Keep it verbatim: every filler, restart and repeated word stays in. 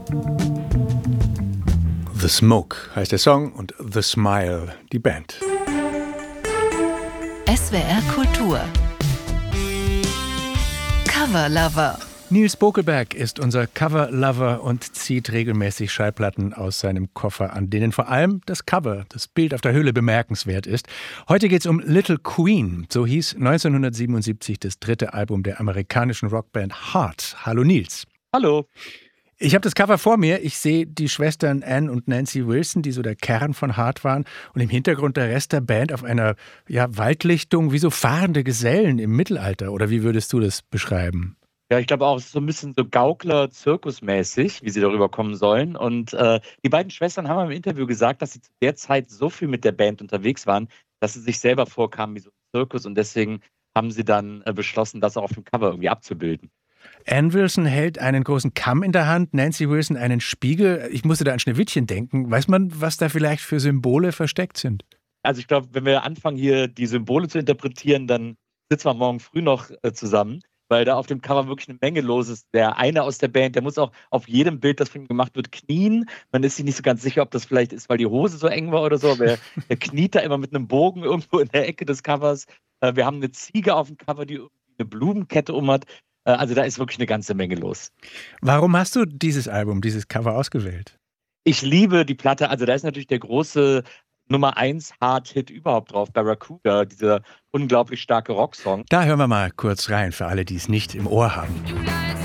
The Smoke heißt der Song und The Smile die Band. S W R Kultur Cover Lover. Nils Bokelberg ist unser Cover-Lover und zieht regelmäßig Schallplatten aus seinem Koffer, an denen vor allem das Cover, das Bild auf der Hülle bemerkenswert ist. Heute geht es um Little Queen. So hieß neunzehnhundertsiebenundsiebzig das dritte Album der amerikanischen Rockband Heart. Hallo Nils. Hallo. Ich habe das Cover vor mir. Ich sehe die Schwestern Anne und Nancy Wilson, die so der Kern von Heart waren. Und im Hintergrund der Rest der Band auf einer ja, Waldlichtung, wie so fahrende Gesellen im Mittelalter. Oder wie würdest du das beschreiben? Ja, ich glaube auch, es ist so ein bisschen so Gaukler-Zirkusmäßig, wie sie darüber kommen sollen. Und äh, die beiden Schwestern haben im Interview gesagt, dass sie zu der Zeit so viel mit der Band unterwegs waren, dass sie sich selber vorkamen wie so ein Zirkus. Und deswegen haben sie dann äh, beschlossen, das auch auf dem Cover irgendwie abzubilden. Anne Wilson hält einen großen Kamm in der Hand, Nancy Wilson einen Spiegel. Ich musste da an Schneewittchen denken. Weiß man, was da vielleicht für Symbole versteckt sind? Also ich glaube, wenn wir anfangen, hier die Symbole zu interpretieren, dann sitzen wir morgen früh noch äh, zusammen, weil da auf dem Cover wirklich eine Menge los ist. Der eine aus der Band, der muss auch auf jedem Bild, das von ihm gemacht wird, knien. Man ist sich nicht so ganz sicher, ob das vielleicht ist, weil die Hose so eng war oder so, aber er, er kniet da immer mit einem Bogen irgendwo in der Ecke des Covers. Äh, wir haben eine Ziege auf dem Cover, die irgendwie eine Blumenkette um hat. Äh, also da ist wirklich eine ganze Menge los. Warum hast du dieses Album, dieses Cover ausgewählt? Ich liebe die Platte. Also da ist natürlich der große Nummer eins Hard-Hit überhaupt drauf, Barracuda, dieser unglaublich starke Rocksong. Da hören wir mal kurz rein, für alle, die es nicht im Ohr haben.